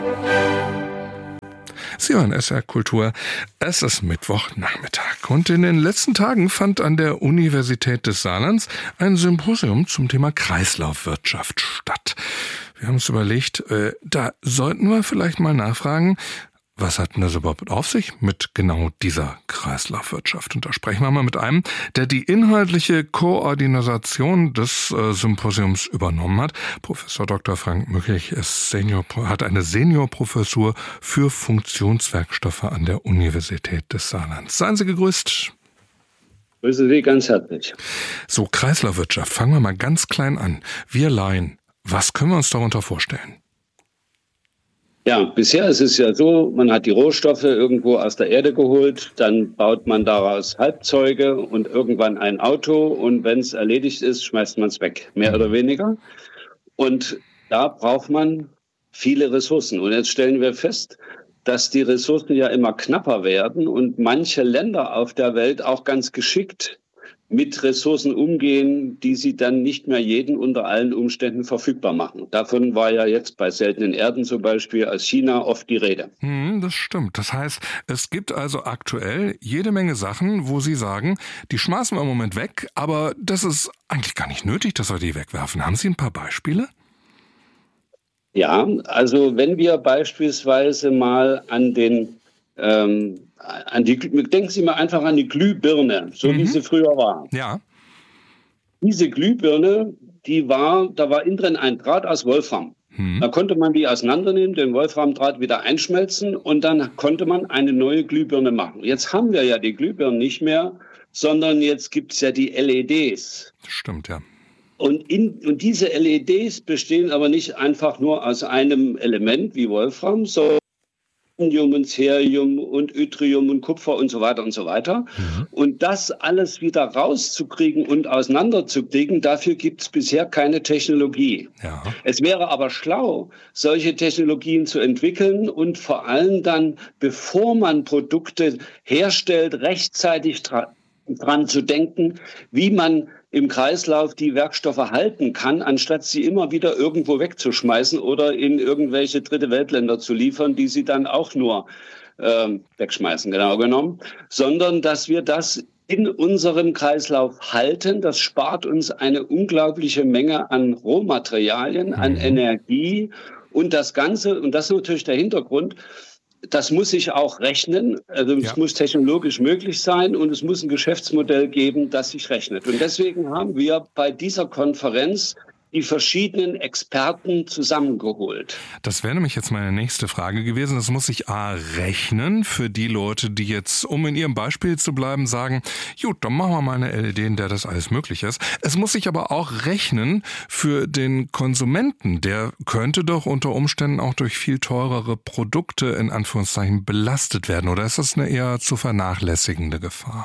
Sie hören SR Kultur. Es ist Mittwochnachmittag und in den letzten Tagen fand an der Universität des Saarlands ein Symposium zum Thema Kreislaufwirtschaft statt. Wir haben uns überlegt, da sollten wir vielleicht mal nachfragen, was hat denn das überhaupt auf sich mit genau dieser Kreislaufwirtschaft? Und da sprechen wir mal mit einem, der die inhaltliche Koordination des Symposiums übernommen hat. Professor Dr. Frank Mücklich hat eine Seniorprofessur für Funktionswerkstoffe an der Universität des Saarlands. Seien Sie gegrüßt. Grüße Sie ganz herzlich. So, Kreislaufwirtschaft, fangen wir mal ganz klein an. Wir Laien, was können wir uns darunter vorstellen? Ja, bisher ist es ja so, man hat die Rohstoffe irgendwo aus der Erde geholt, dann baut man daraus Halbzeuge und irgendwann ein Auto und wenn es erledigt ist, schmeißt man es weg, mehr oder weniger. Und da braucht man viele Ressourcen. Und jetzt stellen wir fest, dass die Ressourcen ja immer knapper werden und manche Länder auf der Welt auch ganz geschickt mit Ressourcen umgehen, die sie dann nicht mehr jedem unter allen Umständen verfügbar machen. Davon war ja jetzt bei seltenen Erden zum Beispiel aus China oft die Rede. Das stimmt. Das heißt, es gibt also aktuell jede Menge Sachen, wo Sie sagen, die schmeißen wir im Moment weg, aber das ist eigentlich gar nicht nötig, dass wir die wegwerfen. Haben Sie ein paar Beispiele? Ja, also wenn wir beispielsweise mal denken Sie mal einfach an die Glühbirne, so wie sie früher war. Ja. Diese Glühbirne, da war innen drin ein Draht aus Wolfram. Da konnte man die auseinandernehmen, den Wolframdraht wieder einschmelzen und dann konnte man eine neue Glühbirne machen. Jetzt haben wir ja die Glühbirnen nicht mehr, sondern jetzt gibt es ja die LEDs. Stimmt, ja. Und diese LEDs bestehen aber nicht einfach nur aus einem Element wie Wolfram, sondern und Cerium und Yttrium und Kupfer und so weiter und so weiter. Und das alles wieder rauszukriegen und auseinanderzukriegen, dafür gibt es bisher keine Technologie. Ja. Es wäre aber schlau, solche Technologien zu entwickeln und vor allem dann, bevor man Produkte herstellt, rechtzeitig dran zu denken, wie man im Kreislauf die Werkstoffe halten kann, anstatt sie immer wieder irgendwo wegzuschmeißen oder in irgendwelche dritte Weltländer zu liefern, die sie dann auch nur wegschmeißen, genau genommen, sondern dass wir das in unserem Kreislauf halten. Das spart uns eine unglaubliche Menge an Rohmaterialien, an Energie und das Ganze, und das ist natürlich der Hintergrund, das muss sich auch rechnen, also es muss technologisch möglich sein und es muss ein Geschäftsmodell geben, das sich rechnet. Und deswegen haben wir bei dieser Konferenz die verschiedenen Experten zusammengeholt. Das wäre nämlich jetzt meine nächste Frage gewesen. Das muss sich rechnen für die Leute, die jetzt, um in ihrem Beispiel zu bleiben, sagen, gut, dann machen wir mal eine LED, in der das alles möglich ist. Es muss sich aber auch rechnen für den Konsumenten. Der könnte doch unter Umständen auch durch viel teurere Produkte in Anführungszeichen belastet werden. Oder ist das eine eher zu vernachlässigende Gefahr?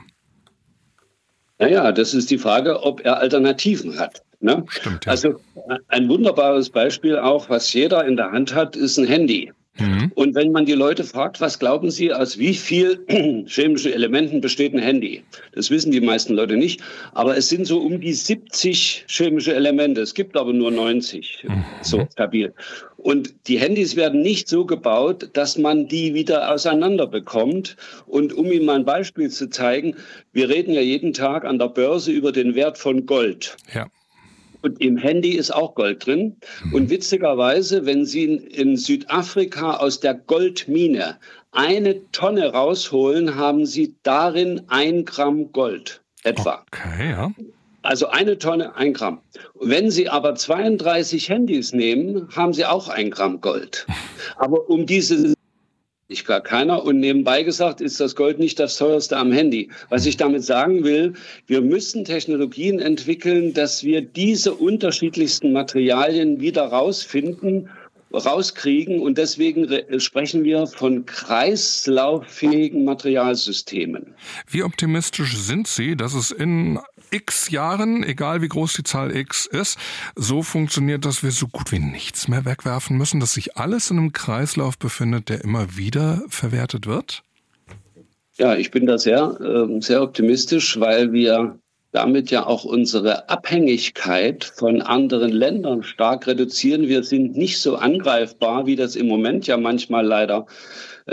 Naja, das ist die Frage, ob er Alternativen hat. Ne? Stimmt, ja. Also ein wunderbares Beispiel auch, was jeder in der Hand hat, ist ein Handy. Und wenn man die Leute fragt, was glauben Sie, aus wie viel chemischen Elementen besteht ein Handy? Das wissen die meisten Leute nicht, aber es sind so um die 70 chemische Elemente. Es gibt aber nur 90, so stabil. Und die Handys werden nicht so gebaut, dass man die wieder auseinander bekommt. Und um Ihnen mal ein Beispiel zu zeigen, wir reden ja jeden Tag an der Börse über den Wert von Gold. Ja. Und im Handy ist auch Gold drin. Und witzigerweise, wenn Sie in Südafrika aus der Goldmine 1 Tonne rausholen, haben Sie darin 1 Gramm Gold etwa. Okay, ja. Also 1 Tonne, 1 Gramm. Wenn Sie aber 32 Handys nehmen, haben Sie auch 1 Gramm Gold. Aber um diese nicht gar keiner. Und nebenbei gesagt ist das Gold nicht das teuerste am Handy. Was ich damit sagen will, wir müssen Technologien entwickeln, dass wir diese unterschiedlichsten Materialien wieder rauskriegen. Und deswegen sprechen wir von kreislauffähigen Materialsystemen. Wie optimistisch sind Sie, dass es in x Jahren, egal wie groß die Zahl x ist, so funktioniert, dass wir so gut wie nichts mehr wegwerfen müssen, dass sich alles in einem Kreislauf befindet, der immer wieder verwertet wird? Ja, ich bin da sehr optimistisch, weil wir damit ja auch unsere Abhängigkeit von anderen Ländern stark reduzieren. Wir sind nicht so angreifbar, wie das im Moment ja manchmal leider